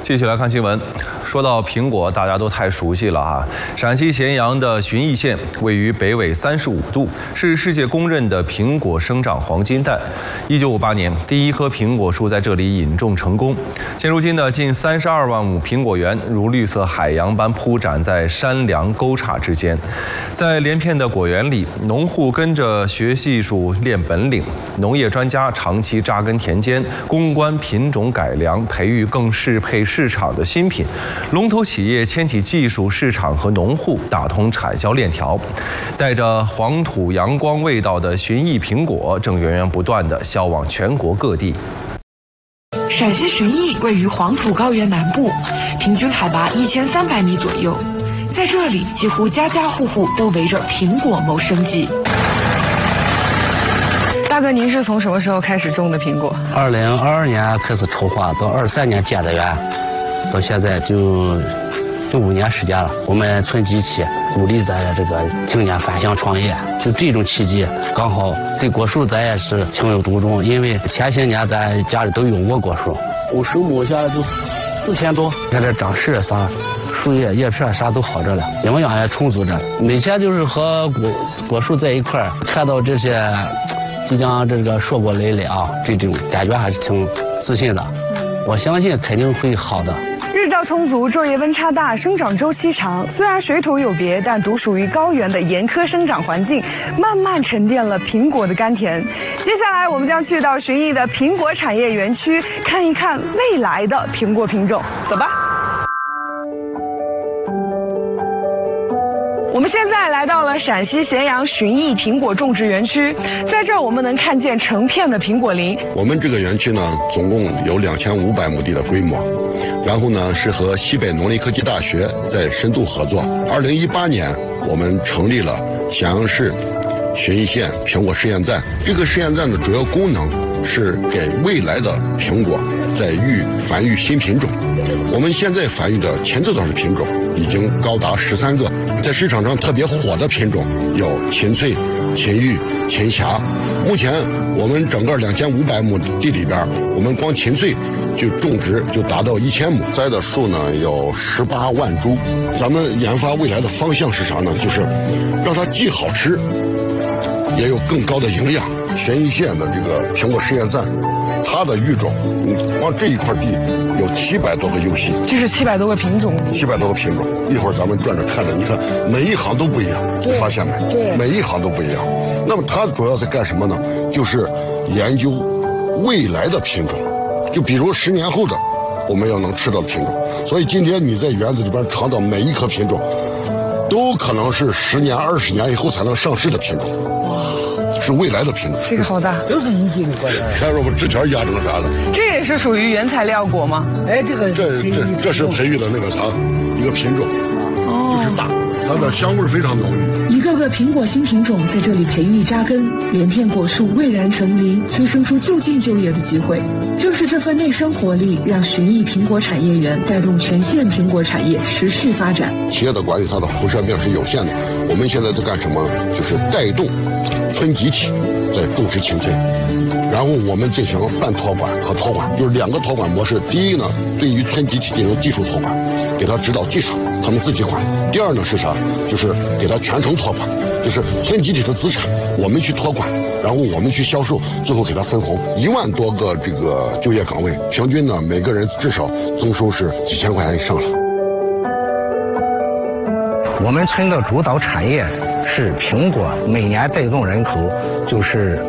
继续来看新闻。说到苹果，大家都太熟悉了哈。陕西咸阳的旬邑县位于北纬35度，是世界公认的苹果生长黄金带。1958年，第一棵苹果树在这里引种成功。现如今的近32万亩苹果园如绿色海洋般铺展在山梁沟岔之间。在连片的果园里，农户跟着学技术练本领，农业专家长期扎根田间，攻关品种改良，培育更适配市场的新品。龙头企业牵起技术、市场和农户，打通产销链条，带着黄土阳光味道的旬邑苹果正源源不断地销往全国各地。 陕西旬邑位于黄土高原南部，平均海拔1300米左右。在这里，几乎家家户户都围着苹果谋生计。大哥，您是从什么时候开始种的苹果 ？2022年开始筹划，到23年建的园，到现在就5年时间了。我们村集体鼓励咱这个青年返乡创业，就这种契机，刚好对果树咱也是情有独钟。因为前些年咱家里都用过果树，50亩下来就4000多，看这长势啥，树叶叶片啥都好着了，营养也充足着。每天就是和果树在一块儿，看到这些即将这个硕果累累啊，这种感觉还是挺自信的。我相信肯定会好的。 日照充足，昼夜温差大，生长周期长。虽然水土有别，但独属于高原的严苛生长环境，慢慢沉淀了苹果的甘甜。接下来，我们将去到旬邑的苹果产业园区，看一看未来的苹果品种。走吧。我们现在来到了陕西咸阳旬邑苹果种植园区，在这儿我们能看见成片的苹果林。 我们这个园区呢，总共有2500亩地的规模，然后呢是和西北农林科技大学在深度合作。2018年，我们成立了咸阳市旬邑县苹果试验站。这个试验站的主要功能是给未来的苹果在繁育新品种。我们现在繁育的前置段的品种已经高达13个，在市场上特别火的品种有秦翠、秦玉、秦霞。目前我们整个2500亩地里边，我们光秦翠就种植就达到1000亩，栽的树呢有18万株。咱们研发未来的方向是啥呢？就是让它既好吃，也有更高的营养。咸邑县的这个苹果试验站，它的育种，光这一块地有700多个优系， 就是700多个品种 ，700多个品种。一会儿咱们转着看着，你看每一行都不一样，发现没？ 对， 每一行都不一样。那么它主要在干什么呢？就是研究未来的品种，就比如10年后的我们要能吃到的品种。所以今天你在园子里边尝到每一颗品种，都可能是10年、20年以后才能上市的品种。是未来的品种。 这个好大， 都是一斤的。 看着我纸条压成啥的。 这也是属于原材料果吗？ 哎， 这是培育的那个啥一个品种，就是大，它的香味非常浓郁。 一个个苹果新品种在这里培育扎根，连片果树蔚然成林，催生出就近就业的机会。正是这份内生活力，让旬邑苹果产业园带动全县苹果产业持续发展。 企业的管理它的辐射面是有限的，我们现在在干什么？就是带动村集体在种植芹翠，然后我们进行半托管和托管，就是2个托管模式。第一呢，对于村集体进行技术托管，给他指导技术，他们自己管。第二呢是啥？就是给他全程托管，就是村集体的资产我们去托管，然后我们去销售，最后给他分红。1万多个这个就业岗位，平均呢每个人至少增收是几千块钱以上了。 我们村的主导产业是苹果，每年带动人口就是